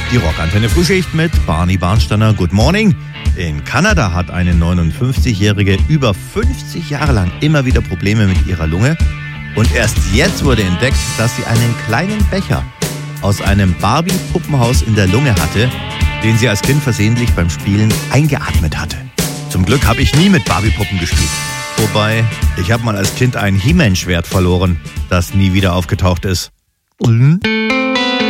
Die Rockantenne Frühschicht mit Barney Barnsteiner. Good morning. In Kanada hat eine 59-Jährige über 50 Jahre lang immer wieder Probleme mit ihrer Lunge. Und erst jetzt wurde entdeckt, dass sie einen kleinen Becher aus einem Barbie-Puppenhaus in der Lunge hatte, den sie als Kind versehentlich beim Spielen eingeatmet hatte. Zum Glück habe ich nie mit Barbie-Puppen gespielt. Wobei, ich habe mal als Kind ein He-Man-Schwert verloren, das nie wieder aufgetaucht ist.